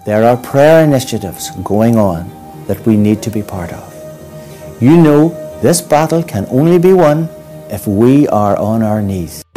there are prayer initiatives going on that we need to be part of. You know, this battle can only be won if we are on our knees.